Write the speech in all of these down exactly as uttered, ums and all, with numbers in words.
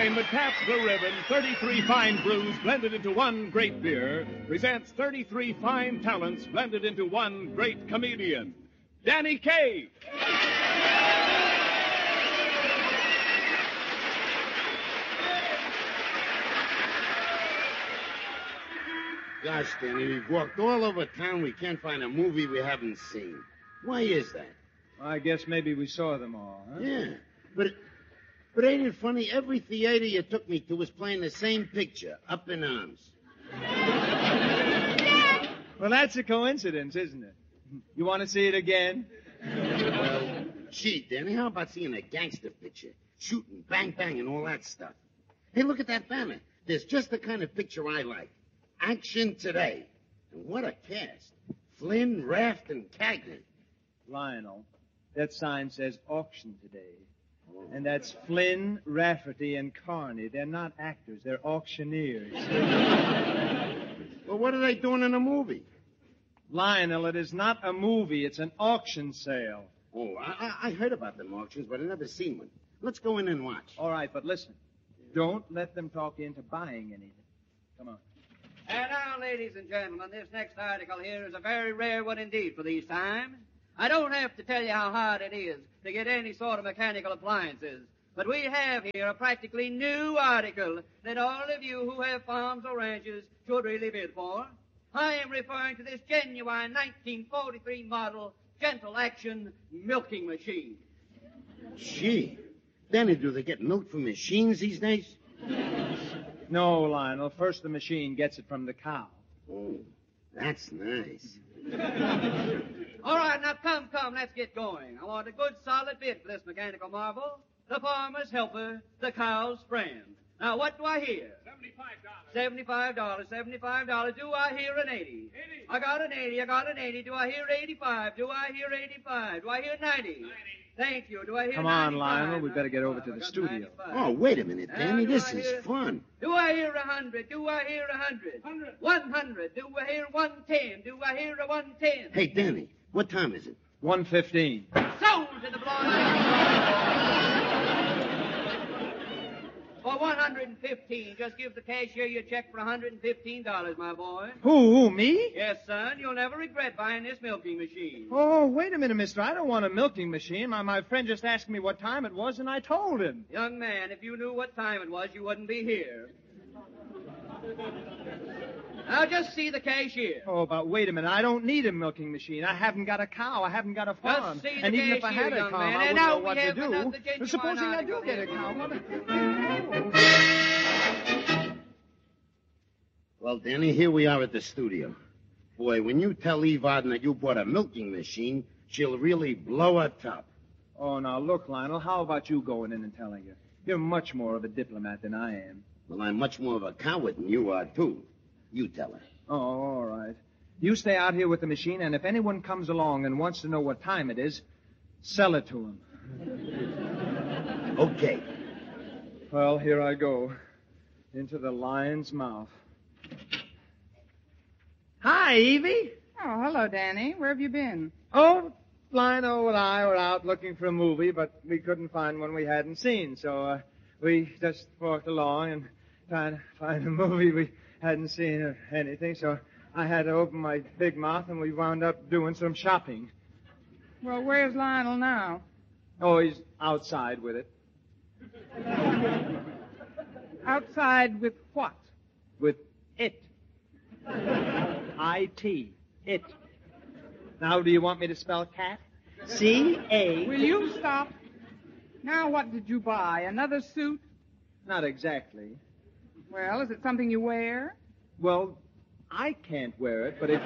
Entertainment taps the ribbon. thirty-three fine brews blended into one great beer presents thirty-three fine talents blended into one great comedian. Danny Kaye. Gosh, Danny, we've walked all over town. We can't find a movie we haven't seen. Why is that? Well, I guess maybe we saw them all, huh? Yeah, but but ain't it funny? Every theater you took me to was playing the same picture, Up in Arms. Well, that's a coincidence, isn't it? You want to see it again? Well, gee, Danny, how about seeing a gangster picture? Shooting, bang, bang, and all that stuff. Hey, look at that banner. There's just the kind of picture I like. Action today. And what a cast. Flynn, Raft, and Cagney. Lionel, that sign says auction today. Oh. And that's Flynn, Rafferty, and Carney. They're not actors. They're auctioneers. Well, what are they doing in a movie? Lionel, it is not a movie. It's an auction sale. Oh, I, I heard about them auctions, but I've never seen one. Let's go in and watch. All right, but listen. Don't let them talk you into buying anything. Come on. And now, ladies and gentlemen, this next article here is a very rare one indeed for these times. I don't have to tell you how hard it is to get any sort of mechanical appliances, but we have here a practically new article that all of you who have farms or ranches should really bid for. I am referring to this genuine nineteen forty-three model Gentle Action milking machine. Gee, Danny, do they get milk from machines these days? No, Lionel. First the machine gets it from the cow. Oh, that's nice. All right, now come, come, let's get going. I want a good solid bid for this mechanical marvel. The farmer's helper, the cow's friend. Now, what do I hear? Seventy-five dollars. Seventy-five dollars, seventy-five dollars. Do I hear an eighty? Eighty. I got an eighty, I got an eighty. Do I hear eighty-five? Do I hear eighty-five? Do I hear ninety? Ninety. Thank you. Do I hear Come on, ninety-five? Lionel. We better get over to the studio. ninety-five. Oh, wait a minute, Danny. Now, This do I is hear- fun. Do I hear a hundred? Do I hear a hundred? Hundred. One hundred. Do I hear one ten? Do I hear a one ten? Hey, Danny, what time is it? one fifteen. Sold to the blind. For one hundred fifteen. Just give the cashier your check for one hundred fifteen dollars, my boy. Who, who, me? Yes, son. You'll never regret buying this milking machine. Oh, wait a minute, mister. I don't want a milking machine. My, my friend just asked me what time it was, and I told him. Young man, if you knew what time it was, you wouldn't be here. Now, just see the cashier. Oh, but wait a minute. I don't need a milking machine. I haven't got a cow. I haven't got a farm. Just see the And even if I cashier, had a young cow, man. I And wouldn't now know we what to have do. another genuine But supposing I do article get a here. cow, what... Well, Danny, here we are at the studio. Boy, when you tell Eve Arden that you bought a milking machine, she'll really blow her top. Oh, now, look, Lionel, how about you going in and telling her? You're much more of a diplomat than I am. Well, I'm much more of a coward than you are, too. You tell her. Oh, all right. You stay out here with the machine, and if anyone comes along and wants to know what time it is, sell it to him. Okay. Well, here I go. Into the lion's mouth. Hi, Evie. Oh, hello, Danny. Where have you been? Oh, Lionel and I were out looking for a movie, but we couldn't find one we hadn't seen, so uh, we just walked along and trying to find a movie we hadn't seen or anything, so I had to open my big mouth, and we wound up doing some shopping. Well, where's Lionel now? Oh, he's outside with it. Outside with what? With it. I T. It. Now, do you want me to spell cat? C A. Will you stop? Now, what did you buy? Another suit? Not exactly. Well, is it something you wear? Well, I can't wear it, but if...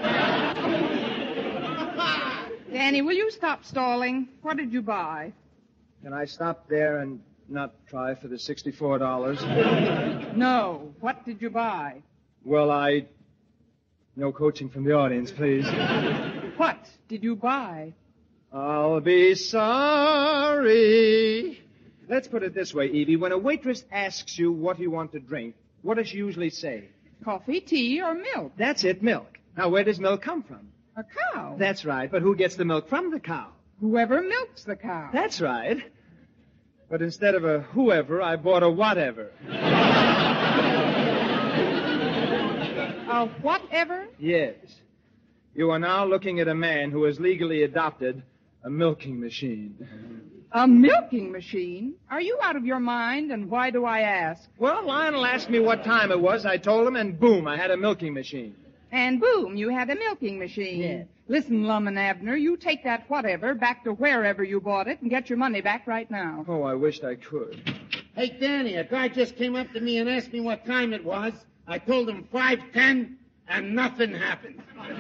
Danny, will you stop stalling? What did you buy? Can I stop there and not try for the sixty-four dollars? No. What did you buy? Well, I... No coaching from the audience, please. What did you buy? I'll be sorry. Let's put it this way, Evie. When a waitress asks you what you want to drink, what does she usually say? Coffee, tea, or milk? That's it, milk. Now, where does milk come from? A cow. That's right, but who gets the milk from the cow? Whoever milks the cow. That's right. But instead of a whoever, I bought a whatever. A whatever? Yes. You are now looking at a man who has legally adopted a milking machine. A milking machine? Are you out of your mind, and why do I ask? Well, Lionel asked me what time it was. I told him, and boom, I had a milking machine. And boom, you had a milking machine. Yes. Listen, Lum and Abner, you take that whatever back to wherever you bought it and get your money back right now. Oh, I wished I could. Hey, Danny, a guy just came up to me and asked me what time it was. I told him five ten, and nothing happened.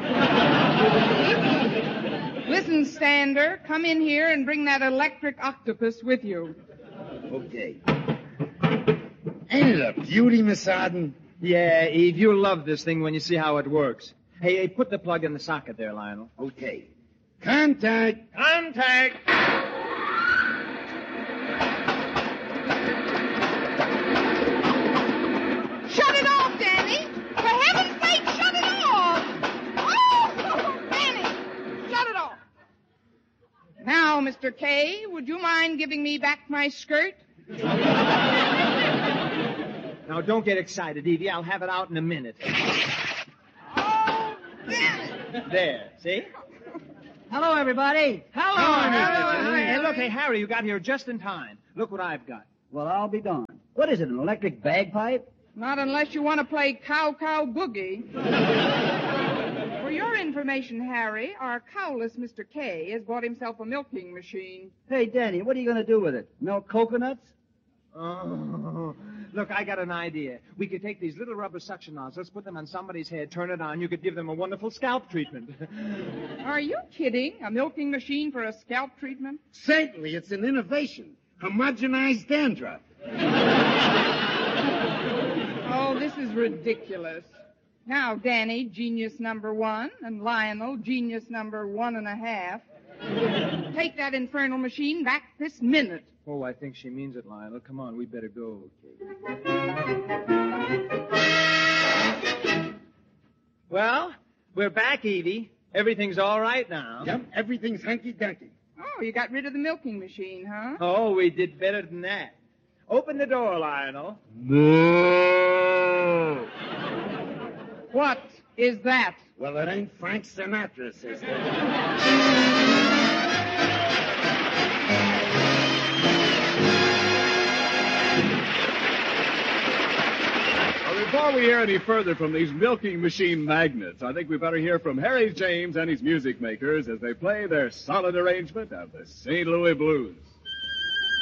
Listen, Stander, come in here and bring that electric octopus with you. Okay. Ain't it a beauty, Miss Arden? Yeah, Eve, you'll love this thing when you see how it works. Hey, hey, put the plug in the socket there, Lionel. Okay. Contact. Contact! Shut it off, Danny! For heaven's sake, shut it off! Oh, Danny, shut it off. Now, Mister K, would you mind giving me back my skirt? Now, don't get excited, Evie. I'll have it out in a minute. Oh, Danny! There, see? Hello, everybody. Hello, Hello, Mister hello, Hey, Harry. look, hey, Harry, you got here just in time. Look what I've got. Well, I'll be darned. What is it, an electric bagpipe? Not unless you want to play cow cow boogie. For your information, Harry, our cowless Mister K has bought himself a milking machine. Hey, Danny, what are you going to do with it? Milk coconuts? Oh, look, I got an idea. We could take these little rubber suction nozzles, put them on somebody's head, turn it on. You could give them a wonderful scalp treatment. Are you kidding? A milking machine for a scalp treatment? Certainly, it's an innovation. Homogenized dandruff. Oh, this is ridiculous. Now, Danny, genius number one, and Lionel, genius number one and a half. Take that infernal machine back this minute. Oh, I think she means it, Lionel. Come on, we better go. Well, we're back, Evie. Everything's all right now. Yep, everything's hunky-dunky. Oh, you got rid of the milking machine, huh? Oh, we did better than that. Open the door, Lionel. What is that? Well, it ain't Frank Sinatra, sister. Well, before we hear any further from these milking machine magnets, I think we better hear from Harry James and his music makers as they play their solid arrangement of the Saint Louis Blues.